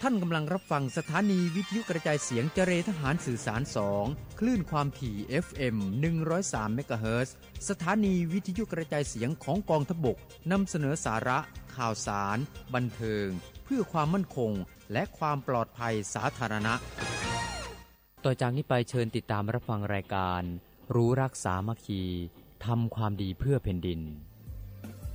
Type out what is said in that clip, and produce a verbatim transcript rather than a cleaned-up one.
ท่านกำลังรับฟังสถานีวิทยุกระจายเสียงเจรทหารสื่อสารสองคลื่นความถี่ เอฟ เอ็ม หนึ่งร้อยสาม เมกะเฮิรตซ์ สถานีวิทยุกระจายเสียงของกองทัพบกนำเสนอสาระข่าวสารบันเทิงเพื่อความมั่นคงและความปลอดภัยสาธารณะต่อจากนี้ไปเชิญติดตามรับฟังรายการรู้รักสามัคคีทำความดีเพื่อแผ่นดิน